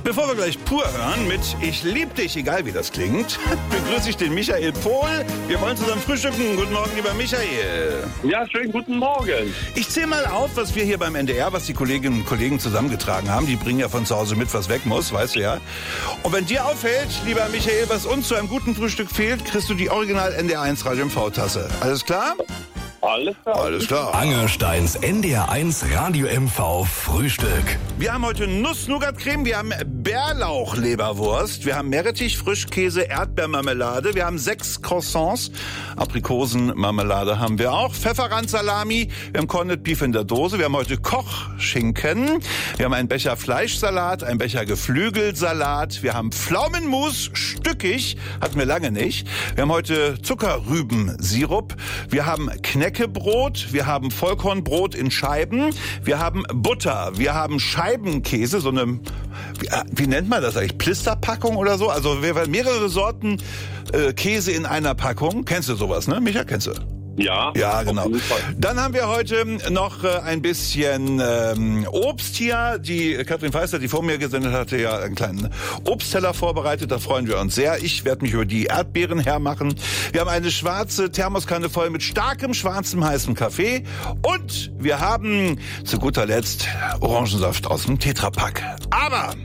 Bevor wir gleich pur hören mit Ich lieb dich, egal wie das klingt, begrüße ich den Michael Pohl. Wir wollen zusammen frühstücken. Guten Morgen, lieber Michael. Ja, schönen guten Morgen. Ich zähle mal auf, was wir hier beim NDR, was die Kolleginnen und Kollegen zusammengetragen haben. Die bringen ja von zu Hause mit, was weg muss, weißt du ja. Und wenn dir auffällt, lieber Michael, was uns zu einem guten Frühstück fehlt, kriegst du die Original NDR1 Radio MV-Tasse. Alles klar? Alles klar. Alles klar. Angersteins NDR1 Radio MV Frühstück. Wir haben heute Nuss-Nougat-Creme, wir haben Bärlauch-Leberwurst, wir haben Meerrettich, Frischkäse, Erdbeermarmelade, wir haben 6 Croissants, Aprikosenmarmelade haben wir auch, Pfefferrand-Salami, wir haben Corned Beef in der Dose, wir haben heute Kochschinken, wir haben einen Becher Fleischsalat, einen Becher Geflügelsalat, wir haben Pflaumenmus, stückig, hatten wir lange nicht, wir haben heute Zuckerrübensirup, wir haben Knäckebrot, wir haben Vollkornbrot in Scheiben, wir haben Butter, wir haben Scheibenkäse, so eine, wie nennt man das eigentlich, Plisterpackung oder so? Also wir haben mehrere Sorten Käse in einer Packung. Kennst du sowas, ne? Micha, kennst du? Ja. Ja, genau. Dann haben wir heute noch ein bisschen Obst hier. Die Katrin Feister, die vor mir gesendet hatte, ja einen kleinen Obstteller vorbereitet. Da freuen wir uns sehr. Ich werde mich über die Erdbeeren hermachen. Wir haben eine schwarze Thermoskanne voll mit starkem, schwarzem, heißem Kaffee. Und wir haben zu guter Letzt Orangensaft aus dem Tetrapack. Aber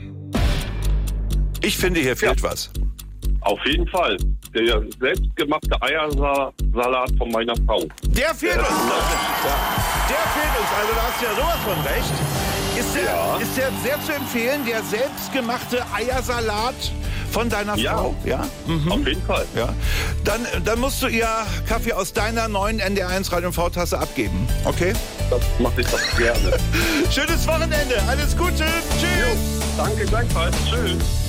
ich finde, hier fehlt was. Auf jeden Fall. Der selbstgemachte Eiersalat von meiner Frau. Der fehlt uns. Ja. Der fehlt uns. Also da hast du ja sowas von recht. Ist der sehr zu empfehlen, der selbstgemachte Eiersalat von deiner Frau? Ja. Mhm. Auf jeden Fall. Ja. Dann musst du ihr Kaffee aus deiner neuen NDR1 Radio MV-Tasse abgeben. Okay? Das mache ich doch gerne. Schönes Wochenende. Alles Gute. Tschüss. Danke gleichfalls. Tschüss.